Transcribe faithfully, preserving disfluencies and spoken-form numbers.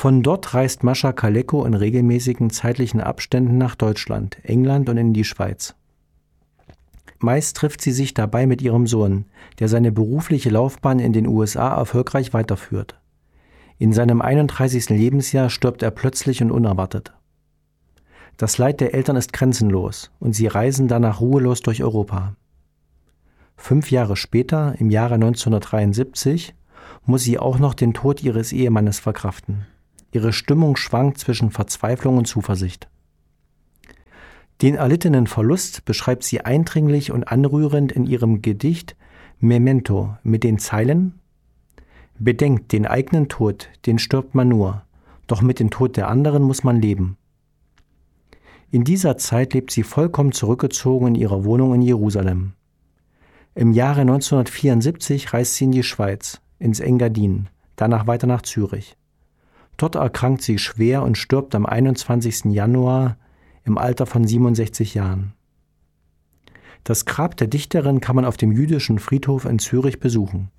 Von dort reist Mascha Kaleko in regelmäßigen zeitlichen Abständen nach Deutschland, England und in die Schweiz. Meist trifft sie sich dabei mit ihrem Sohn, der seine berufliche Laufbahn in den U S A erfolgreich weiterführt. In seinem einunddreißigsten Lebensjahr stirbt er plötzlich und unerwartet. Das Leid der Eltern ist grenzenlos und sie reisen danach ruhelos durch Europa. Fünf Jahre später, im Jahre neunzehnhundertdreiundsiebzig, muss sie auch noch den Tod ihres Ehemannes verkraften. Ihre Stimmung schwankt zwischen Verzweiflung und Zuversicht. Den erlittenen Verlust beschreibt sie eindringlich und anrührend in ihrem Gedicht Memento mit den Zeilen: Bedenkt den eigenen Tod, den stirbt man nur, doch mit dem Tod der anderen muss man leben. In dieser Zeit lebt sie vollkommen zurückgezogen in ihrer Wohnung in Jerusalem. Im Jahre neunzehnhundertvierundsiebzig reist sie in die Schweiz, ins Engadin, danach weiter nach Zürich. Dort erkrankt sie schwer und stirbt am einundzwanzigsten Januar im Alter von siebenundsechzig Jahren. Das Grab der Dichterin kann man auf dem jüdischen Friedhof in Zürich besuchen.